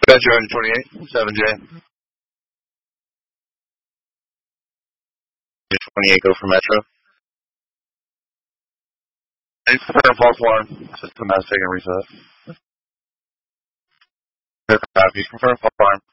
Metro 28, 7J. 28, go for Metro. Confirm false alarm. System has taken reset. Copy. Confirm false alarm.